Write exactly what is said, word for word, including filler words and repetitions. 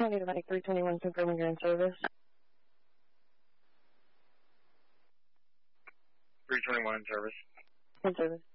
County Atlantic three twenty-one, confirming you're in service. three twenty-one in service. In service.